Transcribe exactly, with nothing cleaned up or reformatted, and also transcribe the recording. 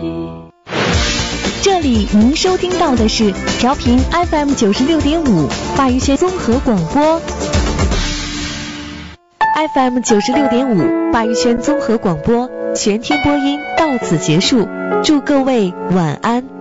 这里您收听到的是调频 F M 九十六点五鲅鱼轩综合广播。F M 九十六点五鲅鱼轩综合广播全天播音到此结束，祝各位晚安。